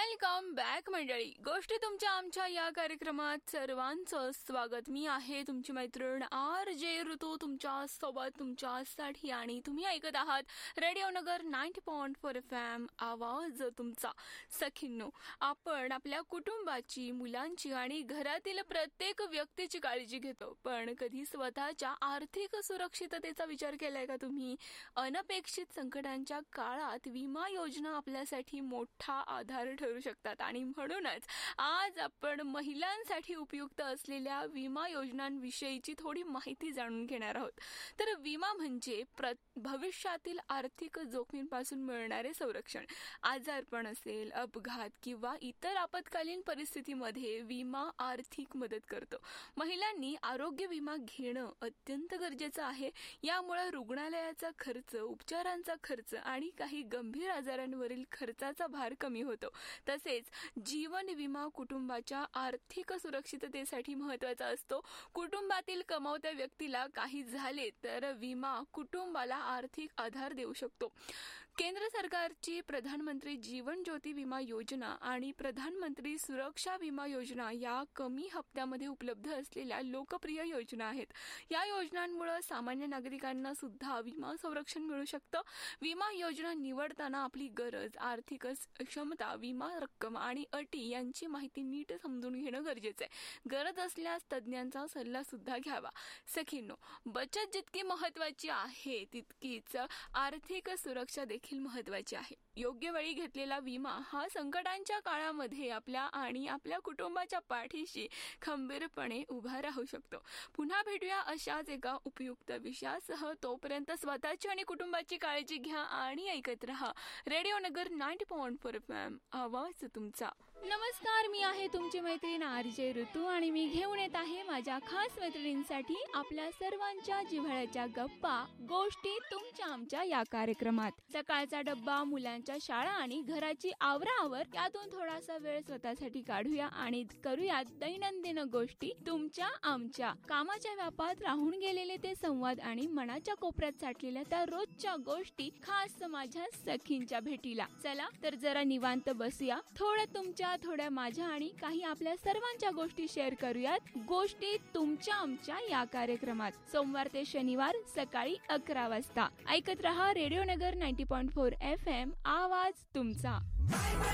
Welcome back मंडळी. गोष्टी तुमच्या आमच्या या कार्यक्रमात सर्वांचं स्वागत. मी आहे तुमची मैत्रीण RJ ऋतू, तुमच्या सोबत तुमच्यासाठी, आणि तुम्ही ऐकत आहात रेडिओ नगर 90.4 FM, आवाज तुमचा. सखींनो, आपण आपल्या कुटुंबाची, मुलांची आणि घरातील प्रत्येक व्यक्तीची काळजी घेतो, पण कधी स्वतःच्या आर्थिक सुरक्षिततेचा विचार केलाय का तुम्ही? अनपेक्षित संकटांच्या काळात विमा योजना आपल्यासाठी मोठा आधार ठरू शकतात, आणि म्हणूनच आज आपण महिलांसाठी उपयुक्त असलेल्या विमा योजनांविषयीची थोडी माहिती जाणून घेणार आहोत. तर विमा म्हणजे भविष्यातील आर्थिक जोखमींपासून मिळणारे संरक्षण. आजारपण असेल, अपघात किंवा इतर आपत्कालीन परिस्थितीमध्ये विमा आर्थिक मदत करतो. महिलांनी आरोग्य विमा घेणं अत्यंत गरजेचं आहे. यामुळे रुग्णालयाचा खर्च, उपचारांचा खर्च आणि काही गंभीर आजारांवरील खर्चाचा भार कमी होतो. तसेच जीवन विमा कुटुंबाच्या आर्थिक सुरक्षिततेसाठी महत्त्वाचा असतो. कुटुंबातील कमावत्या व्यक्तीला काही झाले तर विमा कुटुंबाला आर्थिक आधार देऊ शकतो. केंद्र सरकारची प्रधानमंत्री जीवन ज्योती विमा योजना आणि प्रधानमंत्री सुरक्षा विमा योजना या कमी हप्त्यामध्ये उपलब्ध असलेल्या लोकप्रिय योजना आहेत. या योजनांमुळे सामान्य नागरिकांना सुद्धा विमा संरक्षण मिळू शकतं. विमा योजना निवडताना आपली गरज, आर्थिक क्षमता, विमा रक्कम आणि अटी यांची माहिती नीट समजून घेणं गरजेचं आहे. गरज असल्यास तज्ज्ञांचा सल्ला सुद्धा घ्यावा. सखींनो, बचत जितकी महत्त्वाची आहे तितकीच आर्थिक सुरक्षा देखील महत्त्वाची आहे. योग्य वेळी घेतलेला विमा हा संकटांच्या काळामध्ये आपल्या आणि आपल्या कुटुंबाच्या पाठीशी खंबीरपणे उभा राहू शकतो. पुन्हा भेटूया अशाच एका उपयुक्त विषयासह. तोपर्यंत स्वतःची आणि कुटुंबाची काळजी घ्या आणि ऐकत रहा रेडिओ नगर 90.4 FM, आवाज तुमचा. नमस्कार, मी आहे तुमची मैत्रीण RJ ऋतू, आणि मी घेऊन येत आहे माझ्या खास मैत्रिणींसाठी आपल्या सर्वांच्या जिव्हाळ्याच्या गप्पा, गोष्टी तुमच्या आमच्या या कार्यक्रमात. सकाळचा डब्बा, मुलांच्या शाळा आणि घराची आवराआवर यातून थोडासा वेळ स्वतःसाठी काढूया आणि करूयात दैनंदिन गोष्टी तुमच्या आमच्या. कामाच्या व्यापात राहून गेलेले ते संवाद आणि मनाच्या कोपऱ्यात साठलेल्या त्या रोजच्या गोष्टी, खास माझ्या सखींच्या भेटीला. चला तर जरा निवांत बसूया, थोडं तुमच्या, थोड्या माझ्या आणि काही आपल्या सर्वांच्या गोष्टी शेअर करूयात गोष्टी तुमच्या आमच्या या कार्यक्रमात. सोमवार ते शनिवार सकाळी 11 वाजता ऐकत रहा रेडिओ नगर 90.4 FM, आवाज तुमचा.